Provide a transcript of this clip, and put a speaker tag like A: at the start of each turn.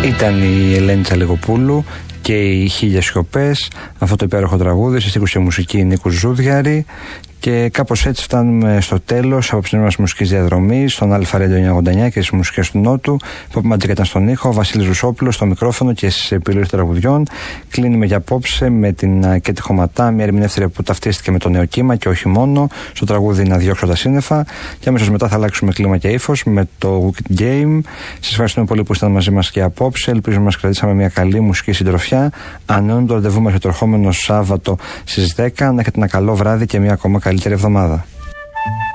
A: Ήταν η Ελένη Τσαλιγοπούλου και οι Χίλιες Σιωπές, αυτό το υπέροχο τραγούδι, σε στίχους και μουσική Νίκου Ζούδιαρη. Και κάπως έτσι φτάνουμε στο τέλος απόψινής μας μουσικής διαδρομής, στον Αλφα Radio 989 και στις μουσικές του Νότου. Pop Magic ήταν στον ήχο, ο Βασίλης Ρουσόπουλος στο μικρόφωνο και στις επιλογές τραγουδιών. Κλείνουμε για απόψε με την Κέτη Χωματά, μια ερμηνεύτρια που ταυτίστηκε με το νέο κύμα και όχι μόνο, στο τραγούδι Να διώξω τα σύννεφα. Και αμέσως μετά θα αλλάξουμε κλίμα και ύφος με το Wicked Game. Σας ευχαριστούμε πολύ που ήσασταν μαζί μας και απόψε. Ελπίζω να μας κρατήσαμε μια καλή μουσική συντροφιά. Ανώνουμε το ραντεβού μας για το ερχόμενο Σάββατο στις 10. Να έχετε ένα καλό βράδυ και μια ακόμα καλύτερη εβδομάδα.